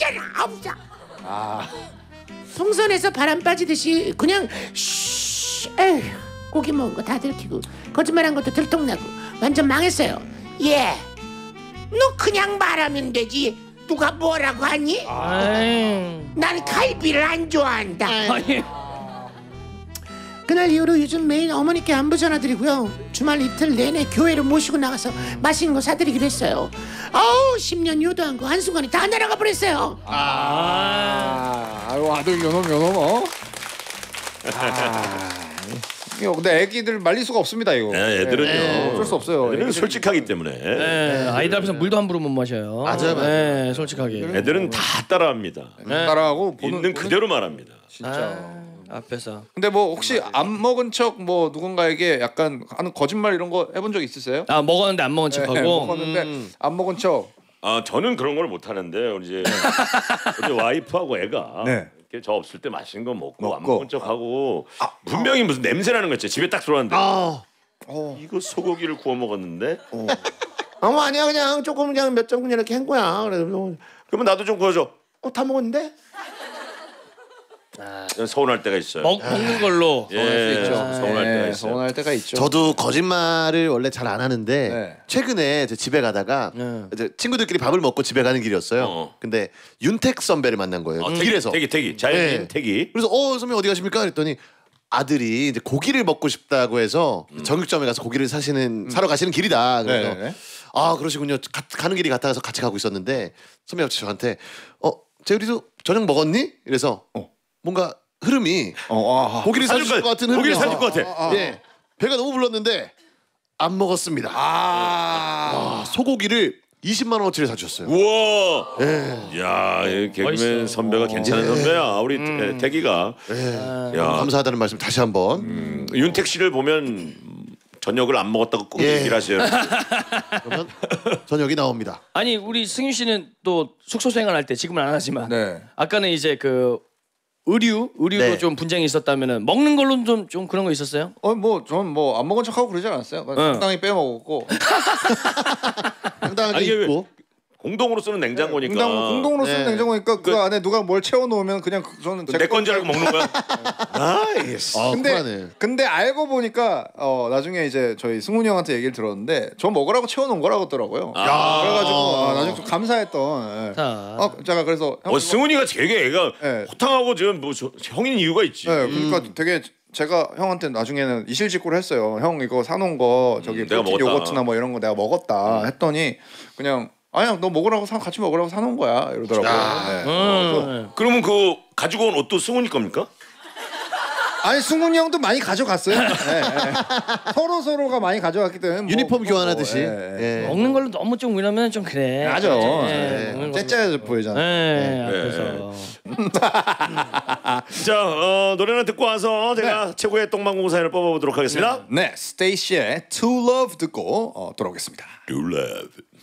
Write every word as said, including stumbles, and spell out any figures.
없잖아 없어. 아. 풍선에서 바람 빠지듯이 그냥 쉬 에휴 고기 먹은 거 다 들키고 거짓말한 것도 들통나고 완전 망했어요. 예. 너 그냥 말하면 되지 누가 뭐라고 하니? 난 갈비를 안 좋아한다. 아니. 그날 이후로 요즘 매일 어머니께 안부 전화드리고요. 주말 이틀 내내 교회를 모시고 나가서 맛있는 거 사드리기로 했어요. 어우 십 년 유도한 거 한순간에 다 날아가 버렸어요. 아, 아유 아들 요놈 요놈 어. 아, 이거 근데 애기들 말릴 수가 없습니다 이거. 네, 애들은요. 네, 어쩔 수 없어요. 애들은 애기들... 솔직하기 때문에. 네, 아이들 앞에서 물도 함부로 못 마셔요. 맞아요, 맞아요. 네, 솔직하게. 애들은 다 따라합니다. 네. 따라하고 보는, 있는 보는... 그대로 말합니다. 진짜. 아, 앞에서. 근데 뭐 혹시 안 먹은 척 뭐 누군가에게 약간 하는 거짓말 이런 거 해본 적 있으세요? 아 먹었는데 안 먹은 척하고. 네, 먹었는데 음. 안 먹은 척. 아 저는 그런 걸 못 하는데 우리 이제 우리 와이프하고 애가 네. 이렇게 저 없을 때 맛있는 거 먹고, 먹고. 안 먹은 척하고 아, 분명히 무슨 냄새 나는 거 있죠. 집에 딱 들어왔는데 아, 어. 이거 소고기를 구워 먹었는데 어. 어머 아니야 그냥 조금 그냥 몇 점 그냥 이렇게 한 거야. 그래서 그러면 나도 좀 구워줘. 어, 다 먹었는데? 서운할 때가 있어요. 먹, 먹는 걸로. 예, 서운할 수 있죠. 서운할 때가 네, 있어요. 서운할 때가 있죠. 저도 거짓말을 원래 잘 안 하는데 네. 최근에 제 집에 가다가 네. 이제 친구들끼리 밥을 먹고 집에 가는 길이었어요. 어. 근데 윤택 선배를 만난 거예요. 어, 태기, 길에서. 태기 태기 자연인 네. 태기. 그래서 어 선배 어디 가십니까? 그랬더니 아들이 이제 고기를 먹고 싶다고 해서 음. 정육점에 가서 고기를 사시는 사러 가시는 길이다. 그래서 네. 아 그러시군요. 가, 가는 길이 같아서 같이 가고 있었는데 선배가 저한테 어 재우리도 저녁 먹었니? 이래서 어. 뭔가 흐름이 어, 아, 고기를 사줄 사줄 것 것 같은 고기를 흐름이 사줄 것 같아. 예 배가 너무 불렀는데 안 먹었습니다. 아. 아, 소고기를 이십만 원어치를 사주셨어요. 우와. 예. 야, 이 개그맨 멋있어. 선배가 괜찮은 선배야. 우리 태- 태기가. 예. 야, 감사하다는 말씀 다시 한번. 음, 윤택 씨를 보면 저녁을 안 먹었다고 꼭 예. 얘기를 하세요. 그러면 저녁이 나옵니다. 아니 우리 승윤 씨는 또 숙소 생활할 때 지금은 안 하지만 네. 아까는 이제 그 의류 의류도 네. 좀 분쟁이 있었다면은 먹는 걸로는 좀 좀 그런 거 있었어요? 어, 뭐 전 뭐 안 먹은 척하고 그러지 않았어요. 그냥 응. 적당히 빼먹었고. 당당하게 아니, 이게 입고. 공동으로 쓰는 냉장고니까. 공동, 공동으로 쓰는 네. 냉장고니까 그, 안에 누가 뭘 채워 놓으면 그냥 그, 저는 내 건 줄 알고 먹는 거야. 나이스. 아, 근데 쿨하네. 근데 알고 보니까 어 나중에 이제 저희 승훈이 형한테 얘기를 들었는데 저 먹으라고 채워 놓은 거라고 하더라고요. 아. 그래가지고 아, 나중에 좀 감사했던. 예. 자. 어 제가 그래서 형 어, 승훈이가 되게 애가 네. 호탕하고 지금 뭐 저- 형인 이유가 있지. 네, 그러니까 되게 제가 형한테 나중에는 이실직고를 했어요. 형 이거 사놓은 거 저기 음, 내가 프로틴 먹었다. 요거트나 뭐 이런 거 내가 먹었다 했더니 그냥 아니야 너 먹으라고 사 같이 먹으라고 사놓은 거야 이러더라고요. 네. 음. 그러면 그 가지고 온 옷도 승훈이 겁니까? 아니 승훈이 형도 많이 가져갔어요. 네, 네. 서로 서로가 많이 가져갔기 때문에 뭐, 유니폼 뭐, 교환하듯이. 뭐, 예, 예. 예. 먹는 걸로 너무 좀 이러면 좀 그래. 맞아. 네, 예. 먹는 걸로. 째째 보이잖아. 네, 네. 앞에서. 자, 어, 노래는 듣고 와서 제가 최고의 똥망공 사연을 뽑아보도록 하겠습니다. 네, 스테이시의 To Love 듣고 어, 돌아오겠습니다. Do love.